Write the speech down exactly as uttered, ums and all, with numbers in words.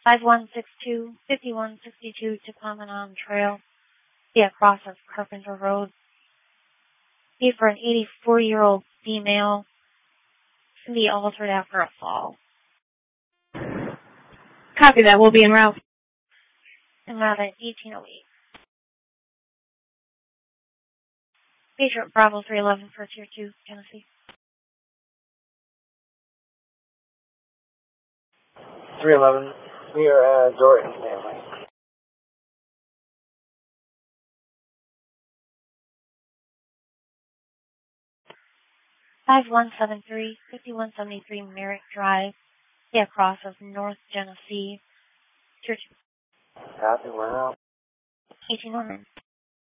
five one six two, five one six two Tacamanon Trail, via cross of Carpenter Road. Be for an eighty-four-year-old female. Can be altered after a fall. Copy that. We'll be en route. En route at eighteen oh eight. Patriot Bravo three eleven for Tier two, Tennessee. three eleven, we are at Dorton, Stanley. five one seven three, five one seven three Merritt Drive, via cross of North Genesee, Tier two. Copy, we're out. eighteen oh nine.